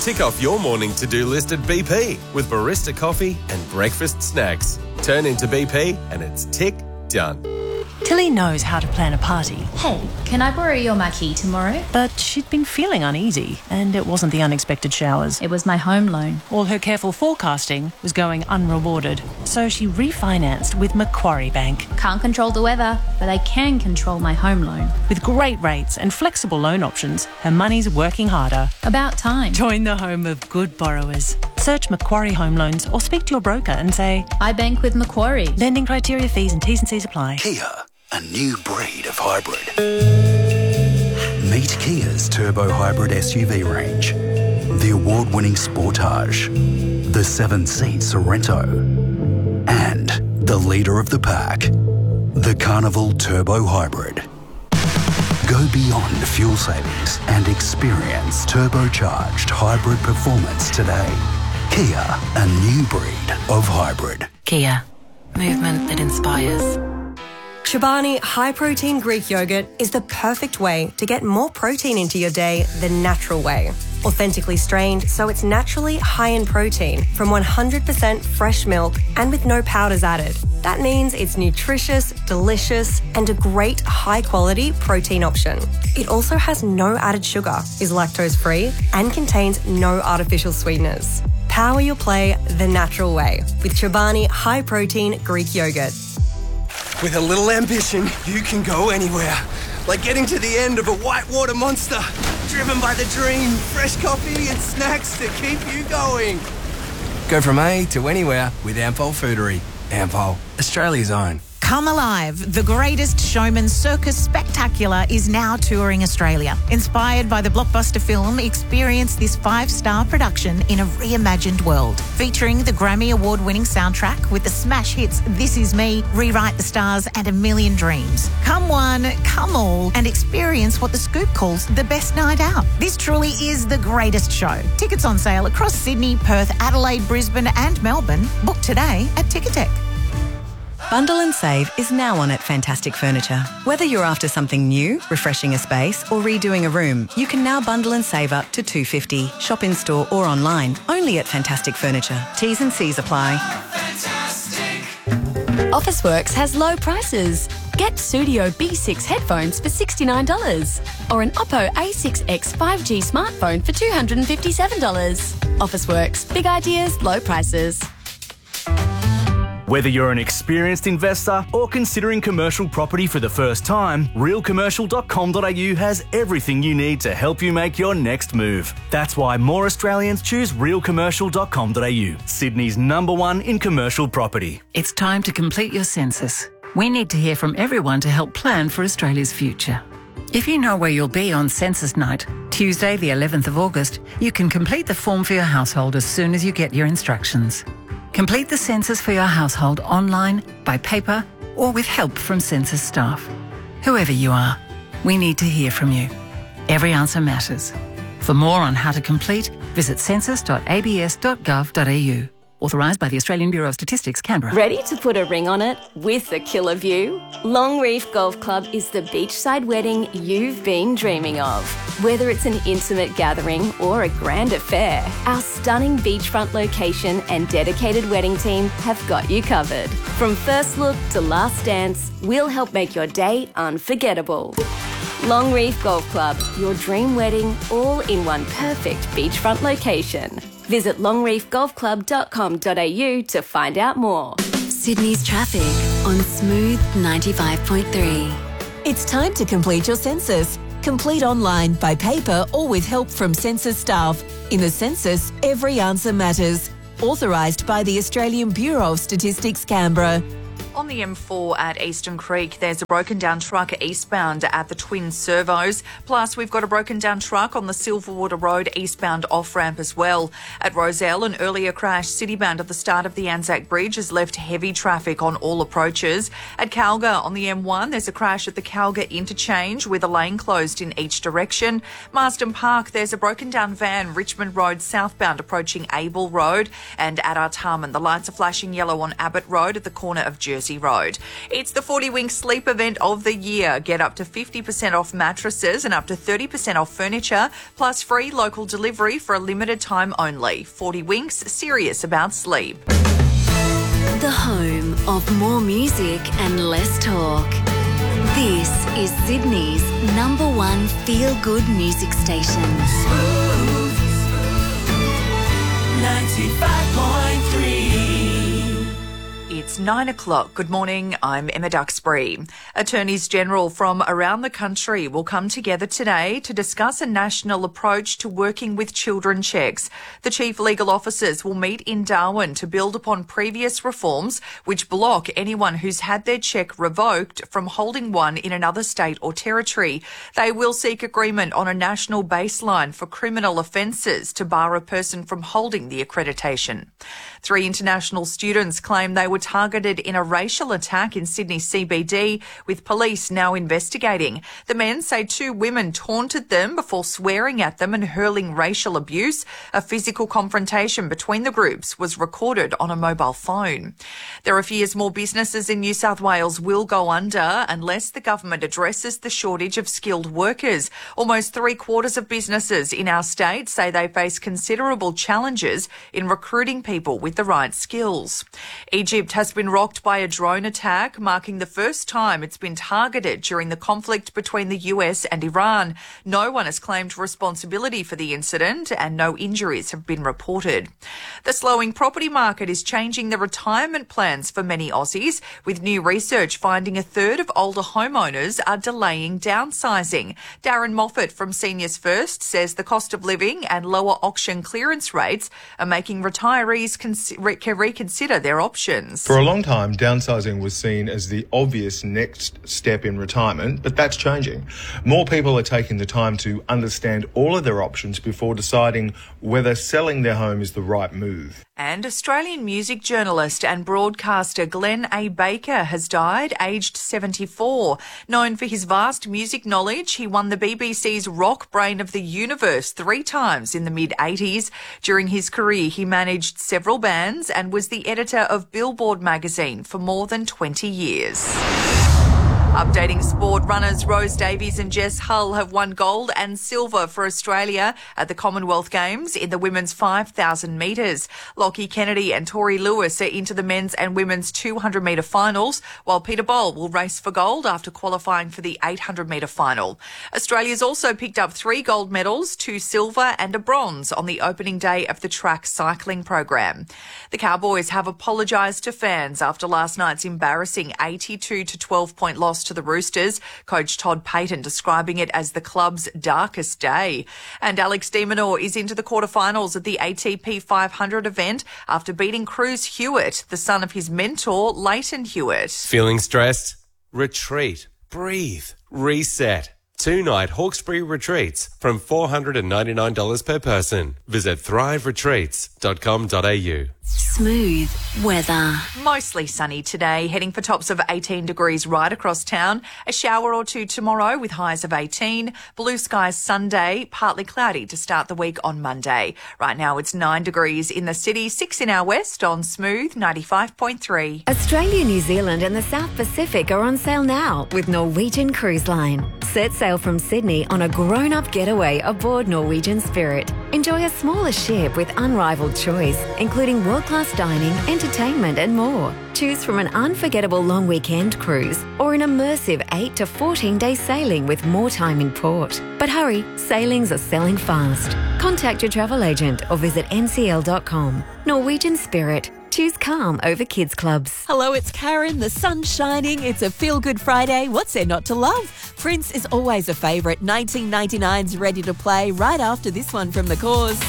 Tick off your morning to-do list at BP with barista coffee and breakfast snacks. Turn into BP and it's tick done. Tilly knows how to plan a party. Hey, can I borrow your marquee tomorrow? But she'd been feeling uneasy, and it wasn't the unexpected showers. It was my home loan. All her careful forecasting was going unrewarded, so she refinanced with Macquarie Bank. Can't control the weather, but I can control my home loan. With great rates and flexible loan options, her money's working harder. About time. Join the home of good borrowers. Search Macquarie Home Loans or speak to your broker and say, I bank with Macquarie. Lending criteria, fees and T's and C's apply. Kia, a new breed of hybrid. Meet Kia's turbo hybrid SUV range. The award-winning Sportage, the 7-seat Sorento, and the leader of the pack, the Carnival Turbo Hybrid. Go beyond fuel savings and experience turbocharged hybrid performance today. Kia, a new breed of hybrid. Kia, movement that inspires. Chobani High Protein Greek Yogurt is the perfect way to get more protein into your day the natural way. Authentically strained, so it's naturally high in protein from 100% fresh milk and with no powders added. That means it's nutritious, delicious, and a great high-quality protein option. It also has no added sugar, is lactose-free, and contains no artificial sweeteners. Power your play the natural way with Chobani High Protein Greek Yogurt. With a little ambition, you can go anywhere. Like getting to the end of a whitewater monster. Driven by the dream, fresh coffee and snacks to keep you going. Go from A to anywhere with Ampol Foodery. Ampol, Australia's own. Come Alive, the greatest showman circus spectacular is now touring Australia. Inspired by the blockbuster film, experience this 5-star production in a reimagined world. Featuring the Grammy Award-winning soundtrack with the smash hits This Is Me, Rewrite the Stars and A Million Dreams. Come one, come all, and experience what The Scoop calls the best night out. This truly is the greatest show. Tickets on sale across Sydney, Perth, Adelaide, Brisbane and Melbourne. Book today at Ticketek. Bundle and save is now on at Fantastic Furniture. Whether you're after something new, refreshing a space or redoing a room, you can now bundle and save up to $250. Shop in store or online, only at Fantastic Furniture. T's and C's apply. Officeworks has low prices. Get Studio B6 headphones for $69 or an Oppo A6X 5G smartphone for $257. Officeworks, big ideas, low prices. Whether you're an experienced investor or considering commercial property for the first time, realcommercial.com.au has everything you need to help you make your next move. That's why more Australians choose realcommercial.com.au, Sydney's #1 in commercial property. It's time to complete your census. We need to hear from everyone to help plan for Australia's future. If you know where you'll be on census night, Tuesday the 11th of August, you can complete the form for your household as soon as you get your instructions. Complete the census for your household online, by paper, or with help from census staff. Whoever you are, we need to hear from you. Every answer matters. For more on how to complete, visit census.abs.gov.au. Authorised by the Australian Bureau of Statistics, Canberra. Ready to put a ring on it with a killer view? Longreef Golf Club is the beachside wedding you've been dreaming of. Whether it's an intimate gathering or a grand affair, our stunning beachfront location and dedicated wedding team have got you covered. From first look to last dance, we'll help make your day unforgettable. Longreef Golf Club, your dream wedding, all in one perfect beachfront location. Visit longreefgolfclub.com.au to find out more. Sydney's traffic on Smooth 95.3. It's time to complete your census. Complete online, by paper or with help from census staff. In the census, every answer matters. Authorised by the Australian Bureau of Statistics, Canberra. On the M4 at Eastern Creek, there's a broken down truck eastbound at the Twin Servos. Plus, we've got a broken down truck on the Silverwater Road eastbound off-ramp as well. At Roselle, an earlier crash citybound at the start of the Anzac Bridge has left heavy traffic on all approaches. At Calga on the M1, there's a crash at the Calga interchange with a lane closed in each direction. Marsden Park, there's a broken down van Richmond Road southbound approaching Abel Road. And at Artarmon, the lights are flashing yellow on Abbott Road at the corner of Jersey Jersey Road. It's the 40 Winks sleep event of the year. Get up to 50% off mattresses and up to 30% off furniture, plus free local delivery for a limited time only. 40 Winks, serious about sleep. The home of more music and less talk. This is Sydney's #1 feel-good music station. Smooth 95.3. It's 9 o'clock. Good morning. I'm Emma Duxbury. Attorneys General from around the country will come together today to discuss a national approach to working with children checks. The chief legal officers will meet in Darwin to build upon previous reforms which block anyone who's had their check revoked from holding one in another state or territory. They will seek agreement on a national baseline for criminal offences to bar a person from holding the accreditation. 3 international students claim they were targeted in a racial attack in Sydney CBD, with police now investigating. The men say 2 women taunted them before swearing at them and hurling racial abuse. A physical confrontation between the groups was recorded on a mobile phone. There are fears more businesses in New South Wales will go under unless the government addresses the shortage of skilled workers. Almost 3/4 of businesses in our state say they face considerable challenges in recruiting people with the right skills. Egypt has been rocked by a drone attack, marking the first time it's been targeted during the conflict between the US and Iran. No one has claimed responsibility for the incident and no injuries have been reported. The slowing property market is changing the retirement plans for many Aussies, with new research finding 1/3 of older homeowners are delaying downsizing. Darren Moffat from Seniors First says the cost of living and lower auction clearance rates are making retirees reconsider their options. For a long time, downsizing was seen as the obvious next step in retirement, but that's changing. More people are taking the time to understand all of their options before deciding whether selling their home is the right move. And Australian music journalist and broadcaster Glenn A. Baker has died, aged 74. Known for his vast music knowledge, he won the BBC's Rock Brain of the Universe 3 times in the mid-80s. During his career, he managed several bands and was the editor of Billboard magazine for more than 20 years. Updating sport, runners Rose Davies and Jess Hull have won gold and silver for Australia at the Commonwealth Games in the women's 5,000 metres. Lockie Kennedy and Tori Lewis are into the men's and women's 200-metre finals, while Peter Boll will race for gold after qualifying for the 800-metre final. Australia's also picked up 3 gold medals, 2 silver and a bronze on the opening day of the track cycling program. The Cowboys have apologised to fans after last night's embarrassing 82-12-point loss to the Roosters, coach Todd Payton describing it as the club's darkest day. And Alex de Minaur is into the quarterfinals at the ATP 500 event after beating Cruz Hewitt, the son of his mentor, Leighton Hewitt. Feeling stressed? Retreat. Breathe. Reset. 2-night Hawkesbury retreats from $499 per person. Visit thriveretreats.com.au. Smooth weather. Mostly sunny today, heading for tops of 18 degrees right across town. A shower or 2 tomorrow with highs of 18. Blue skies Sunday, partly cloudy to start the week on Monday. Right now it's 9 degrees in the city, 6 in our west on Smooth 95.3. Australia, New Zealand and the South Pacific are on sale now with Norwegian Cruise Line. Set sail from Sydney on a grown-up getaway aboard Norwegian Spirit. Enjoy a smaller ship with unrivaled choice, including world-class dining, entertainment and more. Choose from an unforgettable long weekend cruise or an immersive 8 to 14-day sailing with more time in port. But hurry, sailings are selling fast. Contact your travel agent or visit ncl.com. Norwegian Spirit. Choose calm over kids clubs. Hello, it's Karen. The sun's shining. It's a feel-good Friday. What's there not to love? Prince is always a favourite. 1999's ready to play right after this one from The Cause.